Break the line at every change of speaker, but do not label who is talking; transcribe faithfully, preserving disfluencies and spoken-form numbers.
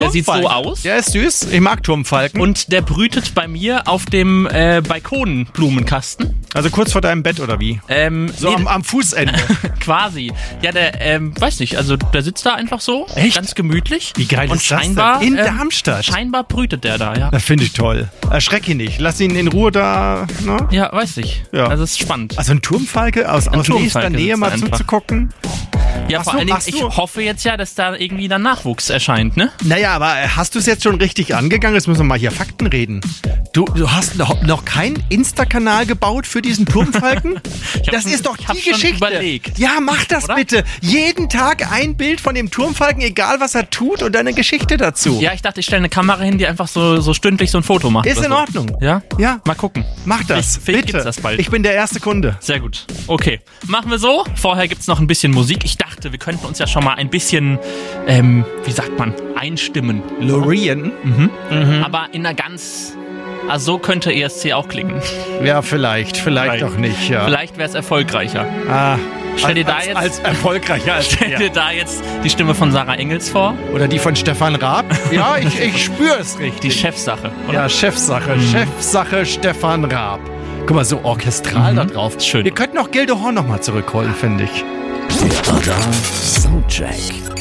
Der sieht so aus.
Der ist süß. Ich mag Turmfalken.
Und der brütet bei mir auf dem äh, Balkonblumenkasten.
Also kurz vor deinem Bett oder wie?
Ähm,
so
nee,
am, am Fußende.
Quasi. Ja, der, ähm, weiß nicht, also der sitzt da einfach so.
Echt?
Ganz gemütlich.
Wie geil
und
ist das
scheinbar,
denn? In
ähm,
Darmstadt.
Scheinbar brütet der da, ja.
Das finde ich toll. Erschreck ihn nicht. Lass ihn in Ruhe da. Ne?
Ja, weiß ich.
Ja.
Das ist spannend.
Also ein Turmfalke aus,
Ein
aus nächster
Turmfalke
Nähe
sitzt
mal
da einfach.
zuzugucken.
Ja,
Machst
vor
du-
allen Dingen,
machst
ich
du-
hoffe jetzt ja, dass da irgendwie dann Nachwuchs erscheint, ne?
Naja, aber hast du es jetzt schon richtig angegangen? Jetzt müssen wir mal hier Fakten reden. Du, du hast noch, noch keinen Insta-Kanal gebaut für diesen Turmfalken?
Ich hab
Das
schon-
ist doch
ich hab
die
schon
Geschichte.
überlegt.
Ja, mach das
Oder?
bitte. Jeden Tag ein Bild von dem Turmfalken, egal was er tut, und eine Geschichte dazu.
Ja, ich dachte, ich stelle eine Kamera hin, die einfach so, so stündlich so ein Foto macht.
Ist
oder
in
so.
Ordnung.
Ja?
Ja.
Mal gucken.
Mach das,
Vielleicht- vielleicht
bitte.
gibt's das bald.
Ich bin der erste Kunde.
Sehr gut. Okay, machen wir so. Vorher gibt's noch ein bisschen Musik. Ich dachte, wir könnten uns ja schon mal ein bisschen, ähm, wie sagt man, einstimmen.
Lorien?
Aber in einer ganz... Also so könnte E S C auch klingen.
Ja, vielleicht, vielleicht,
Vielleicht.
auch nicht. Ja.
Vielleicht wäre es erfolgreicher.
Ah,
Stell dir da
als,
jetzt-
als erfolgreicher als
Stell
er.
dir da jetzt die Stimme von Sarah Engels vor.
Oder die von Stefan Raab. Ja, ich, ich spüre es richtig.
Die Chefsache, oder?
Ja, Chefsache. Chefsache Stefan Raab. Guck mal, so orchestral da drauf.
Schön.
Wir könnten auch Gildo Horn nochmal zurückholen, finde ich.
Der Soundcheck.